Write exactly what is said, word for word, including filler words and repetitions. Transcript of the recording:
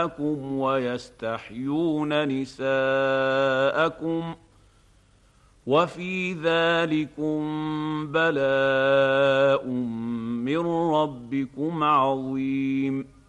نساءكم ويستحيون نساءكم وفي ذلكم بلاء من ربكم عظيم